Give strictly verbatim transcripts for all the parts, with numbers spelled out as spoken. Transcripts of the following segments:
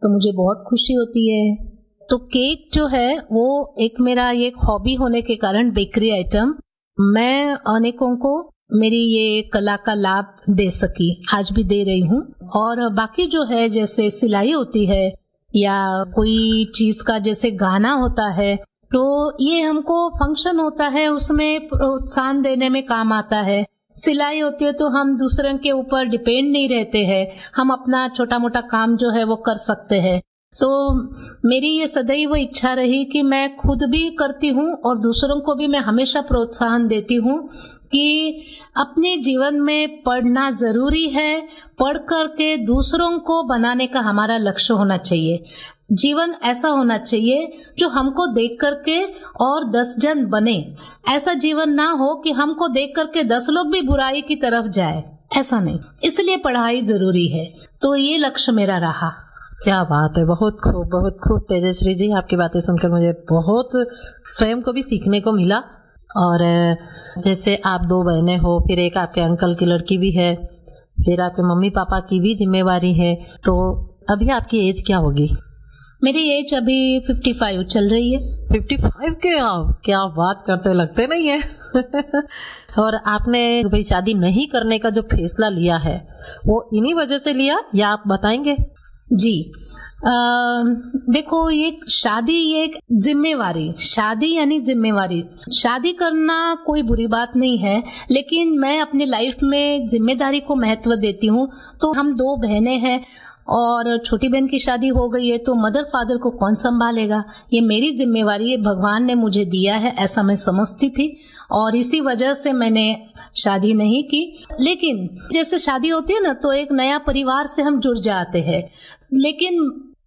तो मुझे बहुत खुशी होती है। तो केक जो है वो एक मेरा ये हॉबी होने के कारण बेकरी आइटम मैं अनेकों को मेरी ये कला का लाभ दे सकी, आज भी दे रही हूँ। और बाकी जो है जैसे सिलाई होती है या कोई चीज का जैसे गाना होता है, तो ये हमको फंक्शन होता है उसमें प्रोत्साहन देने में काम आता है। सिलाई होती है तो हम दूसरों के ऊपर डिपेंड नहीं रहते हैं, हम अपना छोटा मोटा काम जो है वो कर सकते हैं। तो मेरी ये सदैव इच्छा रही कि मैं खुद भी करती हूँ और दूसरों को भी मैं हमेशा प्रोत्साहन देती हूँ कि अपने जीवन में पढ़ना जरूरी है, पढ़ करके दूसरों को बनाने का हमारा लक्ष्य होना चाहिए। जीवन ऐसा होना चाहिए जो हमको देख करके और दस जन बने, ऐसा जीवन ना हो कि हमको देख करके दस लोग भी बुराई की तरफ जाए, ऐसा नहीं। इसलिए पढ़ाई जरूरी है, तो ये लक्ष्य मेरा रहा। क्या बात है, बहुत खूब बहुत खूब तेजश्री जी, आपकी बातें सुनकर मुझे बहुत स्वयं को भी सीखने को मिला। और जैसे आप दो बहनें हो, फिर एक आपके अंकल की लड़की भी है, फिर आपके मम्मी पापा की भी जिम्मेवारी है, तो अभी आपकी एज क्या होगी? मेरी एज अभी पचपन चल रही है। पचपन के आप क्या बात करते, लगते नहीं है। और आपने भाई शादी नहीं करने का जो फैसला लिया है वो इन्हीं वजह से लिया या आप बताएंगे? जी आ, देखो, ये शादी ये एक जिम्मेवारी, शादी यानी जिम्मेवारी। शादी करना कोई बुरी बात नहीं है, लेकिन मैं अपनी लाइफ में जिम्मेदारी को महत्व देती हूँ। तो हम दो बहनें हैं और छोटी बहन की शादी हो गई है, तो मदर फादर को कौन संभालेगा, ये मेरी जिम्मेवारी है, भगवान ने मुझे दिया है, ऐसा मैं समझती थी। और इसी वजह से मैंने शादी नहीं की। लेकिन जैसे शादी होती है ना, तो एक नया परिवार से हम जुड़ जाते हैं, लेकिन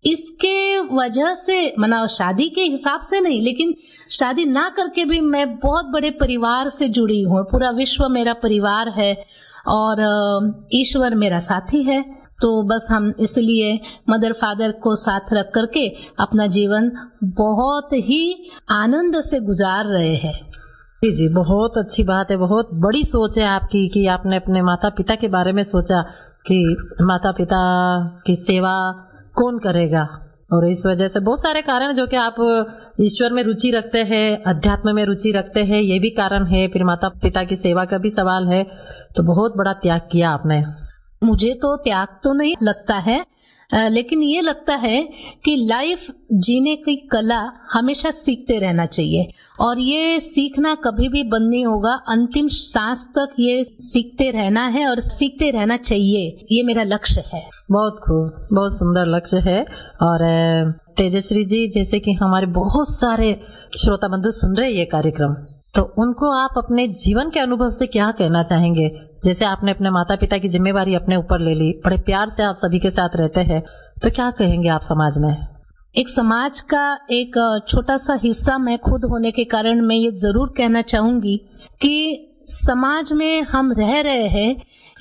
इसके वजह से मना शादी के हिसाब से नहीं, लेकिन शादी ना करके भी मैं बहुत बड़े परिवार से जुड़ी हूँ। पूरा विश्व मेरा परिवार है और ईश्वर मेरा साथी है। तो बस हम इसलिए मदर फादर को साथ रख करके अपना जीवन बहुत ही आनंद से गुजार रहे हैं। जी जी, बहुत अच्छी बात है, बहुत बड़ी सोच है आपकी कि आपने अपने माता पिता के बारे में सोचा कि माता पिता की सेवा कौन करेगा। और इस वजह से बहुत सारे कारण जो कि आप ईश्वर में रुचि रखते हैं, अध्यात्म में रुचि रखते हैं, ये भी कारण है। फिर माता पिता की सेवा का भी सवाल है, तो बहुत बड़ा त्याग किया आपने। मुझे तो त्याग तो नहीं लगता है, लेकिन ये लगता है कि लाइफ जीने की कला हमेशा सीखते रहना चाहिए और ये सीखना कभी भी बंद नहीं होगा। अंतिम सांस तक ये सीखते रहना है और सीखते रहना चाहिए, ये मेरा लक्ष्य है। बहुत खूब, बहुत सुंदर लक्ष्य है। और तेजश्री जी, जैसे कि हमारे बहुत सारे श्रोता बंधु सुन रहे ये कार्यक्रम, तो उनको आप अपने जीवन के अनुभव से क्या कहना चाहेंगे? जैसे आपने अपने माता पिता की जिम्मेवारी अपने ऊपर ले ली, बड़े प्यार से आप सभी के साथ रहते हैं, तो क्या कहेंगे आप समाज में? एक समाज का एक छोटा सा हिस्सा मैं खुद होने के कारण मैं ये जरूर कहना चाहूंगी कि समाज में हम रह रहे हैं,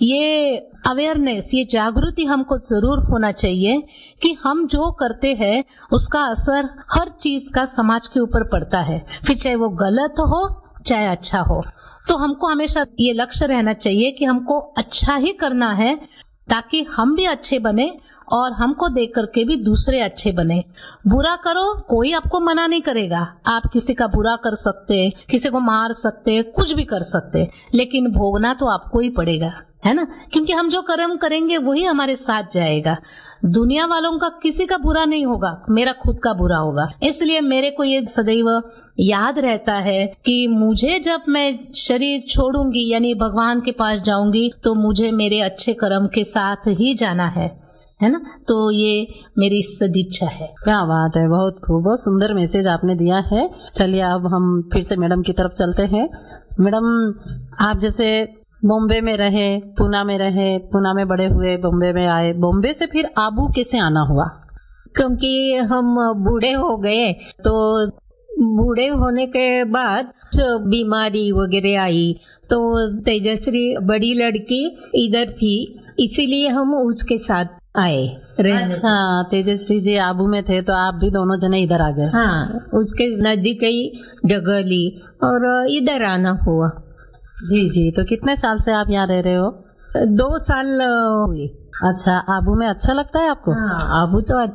ये अवेयरनेस, ये जागृति हमको जरूर होना चाहिए कि हम जो करते हैं उसका असर हर चीज का समाज के ऊपर पड़ता है, फिर चाहे वो गलत हो चाहे अच्छा हो। तो हमको हमेशा ये लक्ष्य रहना चाहिए कि हमको अच्छा ही करना है ताकि हम भी अच्छे बने और हमको देख करके भी दूसरे अच्छे बने। बुरा करो, कोई आपको मना नहीं करेगा, आप किसी का बुरा कर सकते, किसी को मार सकते, कुछ भी कर सकते, लेकिन भोगना तो आपको ही पड़ेगा, है ना? क्योंकि हम जो कर्म करेंगे वही हमारे साथ जाएगा। दुनिया वालों का किसी का बुरा नहीं होगा, मेरा खुद का बुरा होगा। इसलिए मेरे को ये सदैव याद रहता है कि मुझे जब मैं शरीर छोड़ूंगी यानी भगवान के पास जाऊंगी तो मुझे मेरे अच्छे कर्म के साथ ही जाना है, है ना? तो ये मेरी सदिच्छा है। क्या बात है, बहुत खूब, बहुत सुंदर मैसेज आपने दिया है। चलिए अब हम फिर से मैडम की तरफ चलते हैं। मैडम, आप जैसे बॉम्बे में रहे, पूना में रहे, पूना में बड़े हुए, बॉम्बे में आए, बॉम्बे से फिर आबू कैसे आना हुआ? क्योंकि हम बूढ़े हो गए, तो बूढ़े होने के बाद बीमारी वगैरह आई, तो तेजश्री बड़ी लड़की इधर थी, इसीलिए हम उसके साथ आए रहने। अच्छा, तेजश्री जी आबू में थे तो आप भी दोनों जने इधर आ गए? हाँ, उसके नजदीक ही जगह ली और इधर आना हुआ। जी जी, तो कितने साल से आप यहाँ रह रहे हो? दो साल हुए। अच्छा, आबू में अच्छा लगता है आपको? हाँ, आबू तो